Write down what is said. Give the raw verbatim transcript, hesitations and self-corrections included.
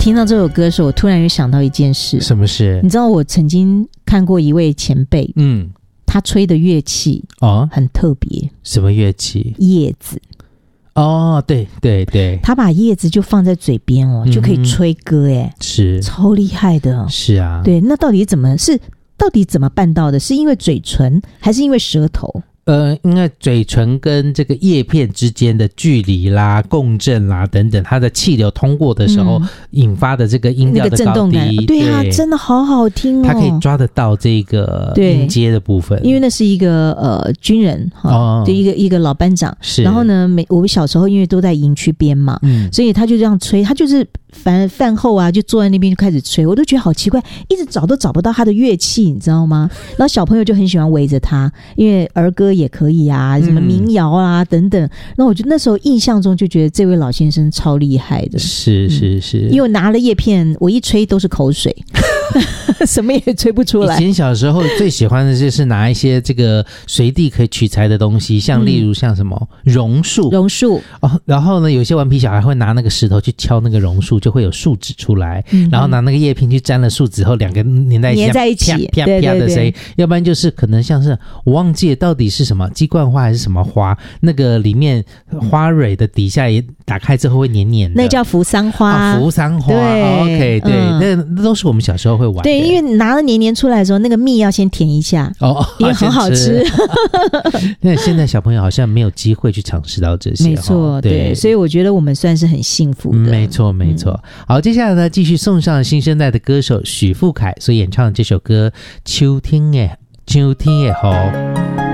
听到这首歌的时候，我突然有想到一件事。 什么事？ 你知道我曾经看过一位前辈，嗯，他吹的乐器哦很特别。 什么乐器？ 叶子。 哦，对对对， 他把叶子就放在嘴边哦，嗯、就可以吹歌，哎， 是超厉害的。 是啊， 对，那到底怎么是？到底怎么办到的？是因为嘴唇，还是因为舌头？ 呃，因为嘴唇跟这个叶片之间的距离啦、共振啦等等，它的气流通过的时候、嗯、引发的这个音调的高低，那个震动感， 对啊，对真的好好听哦。 它可以抓得到这个音阶的部分， 因为那是一个呃军人哈，哦、对一个一个老班长。是，然后呢，每我们小时候因为都在营区边嘛，嗯，所以他就这样吹，他就是饭饭后啊，就坐在那边就开始吹，我都觉得好奇怪，一直找都找不到他的乐器，你知道吗？然后小朋友就很喜欢围着他，因为儿歌也可以啊，什么民谣啊、嗯、等等。那我就那时候印象中就觉得这位老先生超厉害的， 是是是， 因为我拿了叶片，我一吹都是口水，什么也吹不出来。 以前小时候最喜欢的就是拿一些这个随地可以取材的东西，像例如像什么榕树， 榕树哦，然后呢，有些顽皮小孩会拿那个石头去敲那个榕树，就会有树脂出来，嗯、然后拿那个叶片去沾了树脂后，两个粘在一起， 粘在一起， 啪啪啪的声音。要不然就是可能像是我忘记了到底是什么鸡冠花还是什么花，那个里面花蕊的底下也打开之后会黏黏的， 那叫扶桑花。 啊、扶桑花，对、哦、，OK， 对，那、嗯、都是我们小时候会玩的。 对，因为拿了黏黏出来的时候，那个蜜要先舔一下，哦，因为很好吃。 那现在小朋友好像没有机会去尝试到这些， 没错，对，对，所以我觉得我们算是很幸福的。 没错，没错。嗯、好，接下来呢，继续送上新生代的歌手许富凯所演唱的这首歌《秋天的秋天的雨》。